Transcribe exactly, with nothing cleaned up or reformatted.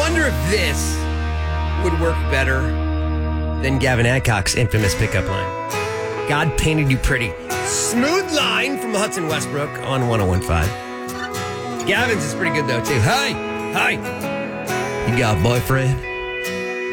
wonder if this would work better than Gavin Adcock's infamous pickup line. God painted you pretty. Smooth line from Hudson Westbrook on one oh one point five. Gavin's is pretty good, though, too. Hi, hi. You got a boyfriend?